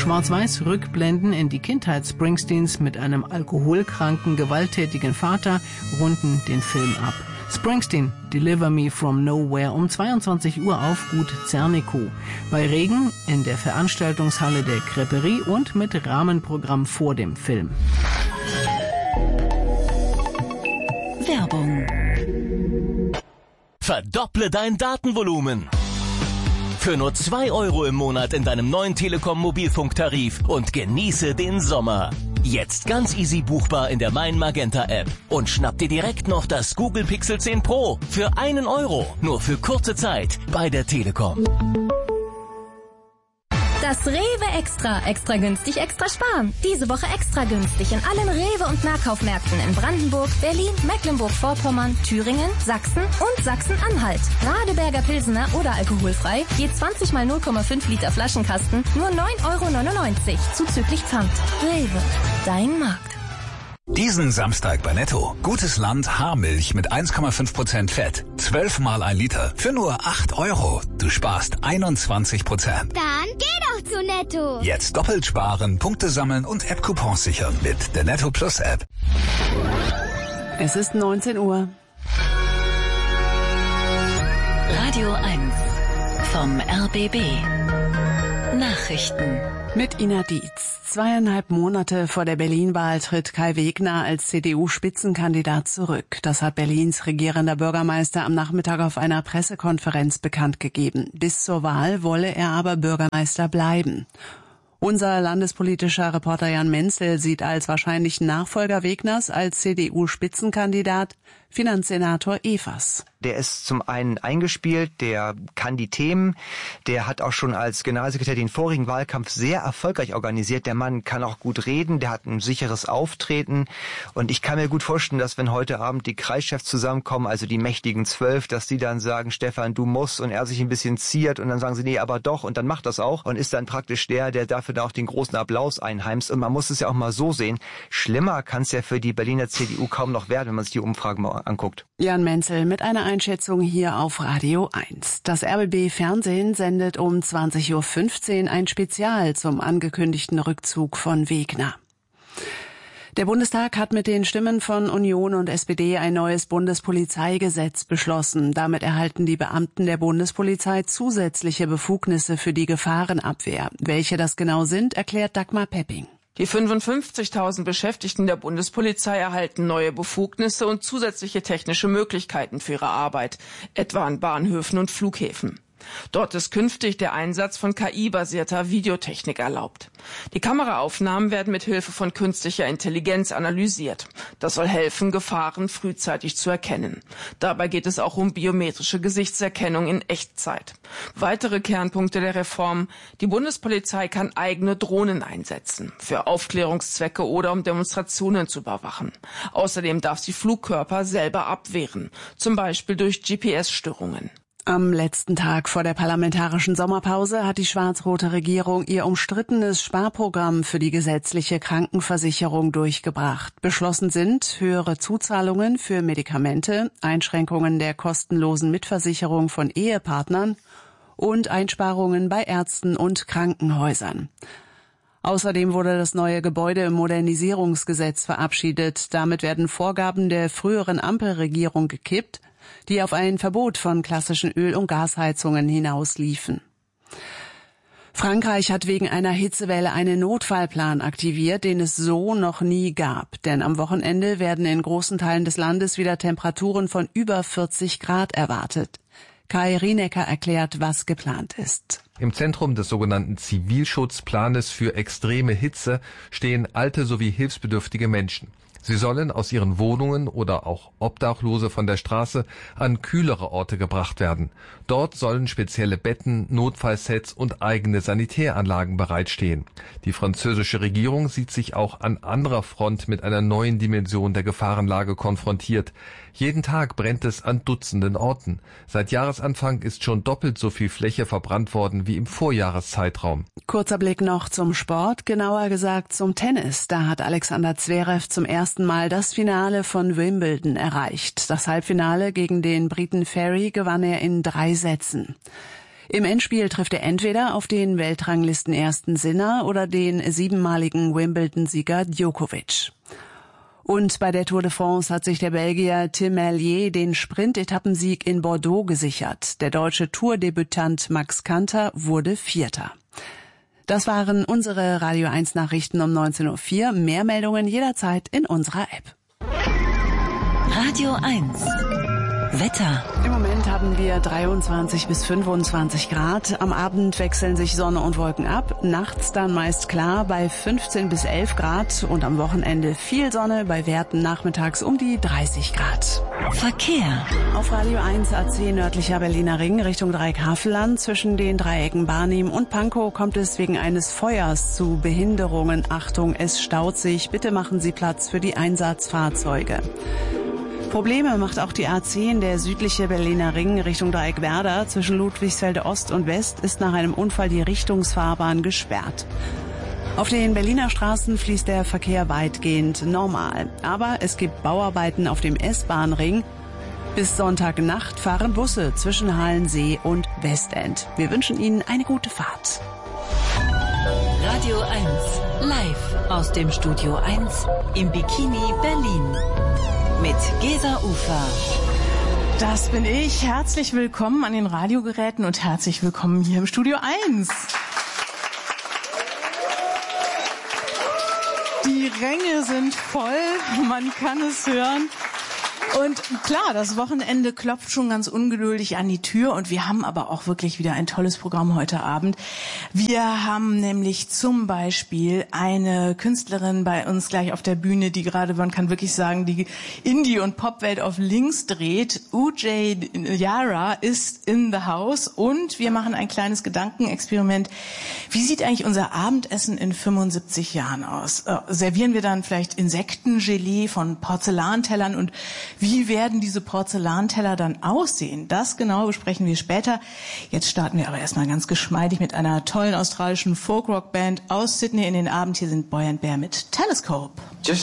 Schwarz-Weiß-Rückblenden in die Kindheit Springsteens mit einem alkoholkranken, gewalttätigen Vater runden den Film ab. Springsteen, Deliver Me From Nowhere um 22 Uhr auf Gut Zernikow. Bei Regen in der Veranstaltungshalle der Crêperie und mit Rahmenprogramm vor dem Film. Werbung. Verdopple dein Datenvolumen. Für nur 2 € im Monat in deinem neuen Telekom Mobilfunktarif und genieße den Sommer. Jetzt ganz easy buchbar in der Mein Magenta App. Und schnapp dir direkt noch das Google Pixel 10 Pro für 1 €. Nur für kurze Zeit bei der Telekom. Das Rewe Extra. Extra günstig, extra sparen. Diese Woche extra günstig in allen Rewe- und Nahkaufmärkten in Brandenburg, Berlin, Mecklenburg-Vorpommern, Thüringen, Sachsen und Sachsen-Anhalt. Radeberger Pilsener oder alkoholfrei, je 20 mal 0,5 Liter Flaschenkasten, nur 9,99 € zuzüglich Pfand. Rewe, dein Markt. Diesen Samstag bei Netto. Gutes Land Haarmilch mit 1,5% Fett. 12 mal 1 Liter. Für nur 8 €. Du sparst 21%. Dann geh doch zu Netto. Jetzt doppelt sparen, Punkte sammeln und App-Coupons sichern mit der Netto Plus App. Es ist 19 Uhr. Radio 1 vom RBB. Nachrichten. Mit Ina Dietz. 2,5 Monate vor der Berlin-Wahl tritt Kai Wegner als CDU-Spitzenkandidat zurück. Das hat Berlins regierender Bürgermeister am Nachmittag auf einer Pressekonferenz bekannt gegeben. Bis zur Wahl wolle er aber Bürgermeister bleiben. Unser landespolitischer Reporter Jan Menzel sieht als wahrscheinlichen Nachfolger Wegners als CDU-Spitzenkandidat Finanzsenator Evers. Der ist zum einen eingespielt, der kann die Themen, der hat auch schon als Generalsekretär den vorigen Wahlkampf sehr erfolgreich organisiert. Der Mann kann auch gut reden, der hat ein sicheres Auftreten und ich kann mir gut vorstellen, dass wenn heute Abend die Kreischefs zusammenkommen, also die mächtigen 12, dass die dann sagen, Stefan, du musst, und er sich ein bisschen ziert und dann sagen sie, nee, aber doch, und dann macht das auch und ist dann praktisch der dafür dann auch den großen Applaus einheimst. Und man muss es ja auch mal so sehen, schlimmer kann es ja für die Berliner CDU kaum noch werden, wenn man sich die Umfragen mal anguckt. Jan Menzel mit einer Einschätzung hier auf Radio 1. Das RBB Fernsehen sendet um 20:15 Uhr ein Spezial zum angekündigten Rückzug von Wegner. Der Bundestag hat mit den Stimmen von Union und SPD ein neues Bundespolizeigesetz beschlossen. Damit erhalten die Beamten der Bundespolizei zusätzliche Befugnisse für die Gefahrenabwehr. Welche das genau sind, erklärt Dagmar Pepping. Die 55.000 Beschäftigten der Bundespolizei erhalten neue Befugnisse und zusätzliche technische Möglichkeiten für ihre Arbeit, etwa an Bahnhöfen und Flughäfen. Dort ist künftig der Einsatz von KI-basierter Videotechnik erlaubt. Die Kameraaufnahmen werden mit Hilfe von künstlicher Intelligenz analysiert. Das soll helfen, Gefahren frühzeitig zu erkennen. Dabei geht es auch um biometrische Gesichtserkennung in Echtzeit. Weitere Kernpunkte der Reform: Die Bundespolizei kann eigene Drohnen einsetzen, für Aufklärungszwecke oder um Demonstrationen zu überwachen. Außerdem darf sie Flugkörper selber abwehren, zum Beispiel durch GPS-Störungen. Am letzten Tag vor der parlamentarischen Sommerpause hat die schwarz-rote Regierung ihr umstrittenes Sparprogramm für die gesetzliche Krankenversicherung durchgebracht. Beschlossen sind höhere Zuzahlungen für Medikamente, Einschränkungen der kostenlosen Mitversicherung von Ehepartnern und Einsparungen bei Ärzten und Krankenhäusern. Außerdem wurde das neue Gebäudemodernisierungsgesetz verabschiedet. Damit werden Vorgaben der früheren Ampelregierung gekippt, die auf ein Verbot von klassischen Öl- und Gasheizungen hinausliefen. Frankreich hat wegen einer Hitzewelle einen Notfallplan aktiviert, den es so noch nie gab. Denn am Wochenende werden in großen Teilen des Landes wieder Temperaturen von über 40 Grad erwartet. Kai Rienecker erklärt, was geplant ist. Im Zentrum des sogenannten Zivilschutzplanes für extreme Hitze stehen alte sowie hilfsbedürftige Menschen. Sie sollen aus ihren Wohnungen oder auch Obdachlose von der Straße an kühlere Orte gebracht werden. Dort sollen spezielle Betten, Notfallsets und eigene Sanitäranlagen bereitstehen. Die französische Regierung sieht sich auch an anderer Front mit einer neuen Dimension der Gefahrenlage konfrontiert. Jeden Tag brennt es an Dutzenden Orten. Seit Jahresanfang ist schon doppelt so viel Fläche verbrannt worden wie im Vorjahreszeitraum. Kurzer Blick noch zum Sport, genauer gesagt zum Tennis. Da hat Alexander Zverev zum ersten Mal das Finale von Wimbledon erreicht. Das Halbfinale gegen den Briten Ferry gewann er in 3 Sätzen. Im Endspiel trifft er entweder auf den Weltranglisten ersten Sinner oder den 7-maligen Wimbledon-Sieger Djokovic. Und bei der Tour de France hat sich der Belgier Tim Merlier den Sprint-Etappensieg in Bordeaux gesichert. Der deutsche Tourdebütant Max Kanter wurde Vierter. Das waren unsere Radio 1 Nachrichten um 19:04 Uhr. Mehr Meldungen jederzeit in unserer App. Radio 1 Wetter. Im Moment haben wir 23 bis 25 Grad. Am Abend wechseln sich Sonne und Wolken ab. Nachts dann meist klar bei 15 bis 11 Grad. Und am Wochenende viel Sonne bei Werten nachmittags um die 30 Grad. Verkehr. Auf Radio 1 A10 nördlicher Berliner Ring Richtung Dreieck-Havelland. Zwischen den Dreiecken Barnim und Pankow kommt es wegen eines Feuers zu Behinderungen. Achtung, es staut sich. Bitte machen Sie Platz für die Einsatzfahrzeuge. Probleme macht auch die A10, der südliche Berliner Ring Richtung Dreieck Werder. Zwischen Ludwigsfelde Ost und West ist nach einem Unfall die Richtungsfahrbahn gesperrt. Auf den Berliner Straßen fließt der Verkehr weitgehend normal. Aber es gibt Bauarbeiten auf dem S-Bahn-Ring. Bis Sonntagnacht fahren Busse zwischen Halensee und Westend. Wir wünschen Ihnen eine gute Fahrt. Radio 1 live aus dem Studio 1 im Bikini Berlin. Mit Gesa Ufer. Das bin ich. Herzlich willkommen an den Radiogeräten und herzlich willkommen hier im Studio 1. Die Ränge sind voll, man kann es hören. Und klar, das Wochenende klopft schon ganz ungeduldig an die Tür und wir haben aber auch wirklich wieder ein tolles Programm heute Abend. Wir haben nämlich zum Beispiel eine Künstlerin bei uns gleich auf der Bühne, die gerade, man kann wirklich sagen, die Indie- und Popwelt auf links dreht. Ujay Yara ist in the house und wir machen ein kleines Gedankenexperiment. Wie sieht eigentlich unser Abendessen in 75 Jahren aus? Servieren wir dann vielleicht Insektengelee von Porzellantellern und wie werden diese Porzellanteller dann aussehen? Das genau besprechen wir später. Jetzt starten wir aber erstmal ganz geschmeidig mit einer tollen australischen Folk-Rock-Band aus Sydney in den Abend. Hier sind Boy and Bear mit Telescope.